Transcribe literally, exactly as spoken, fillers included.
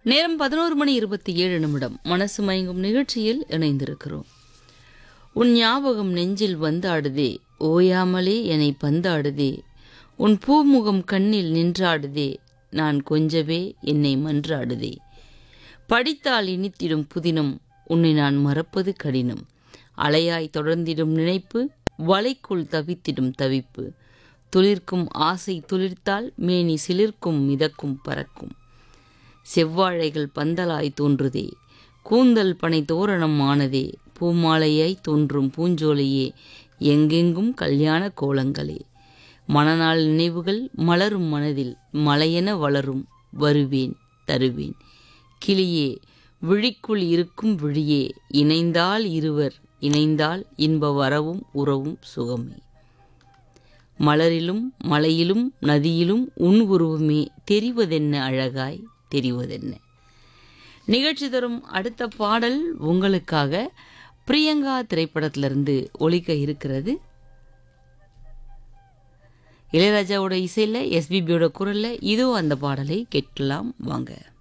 நேரம் பதினோரு மணி இருபத்தி ஏழு நிமிடம். மனசு மயங்கும் நிகழ்ச்சியில் இணைந்திருக்கிறோம். உன் ஞாபகம் நெஞ்சில் வந்தாடுதே, ஓயாமலே என்னை பந்தாடுதே, உன் பூமுகம் கண்ணில் நின்றாடுதே, நான் கொஞ்சவே என்னை மன்றாடுதே. படித்தால் இனித்திடும் புதினம், உன்னை நான் மறப்பது கடினம். அலையாய் தொடர்ந்திடும் நினைப்பு, வலைக்குள் தவித்திடும் தவிப்பு. துளிர்க்கும் ஆசை துளிர்த்தால் மேனி சிலிர்க்கும் மிதக்கும் பறக்கும். செவ்வாழைகள் பந்தலாய் தோன்றுதே, கூந்தல் பனை தோரணம் ஆனதே, பூமாலையாய் தோன்றும் பூஞ்சோலையே, எங்கெங்கும் கல்யாண கோலங்களே. மணநாள் நினைவுகள் மலரும் மனதில், மலையென வளரும் வருவேன் தருவேன். கிளியே விழிக்குள் இருக்கும் விழியே, இணைந்தால் இருவர் இணைந்தால் இன்ப வரவும் உறவும் சுகமே. மலரிலும் மலையிலும் நதியிலும் உன் உருவமே, தெரிவதென்ன அழகாய் தெரிவதென்ன. நிகழ்ச்சி தரும் அடுத்த பாடல் உங்களுக்காக பிரியங்கா திரைப்படத்திலிருந்து ஒலிக்க இருக்கிறது. இளையராஜாவோட இசையில் எஸ்பிபியோட குரல்ல இதோ அந்த பாடலை கேட்கலாம் வாங்க.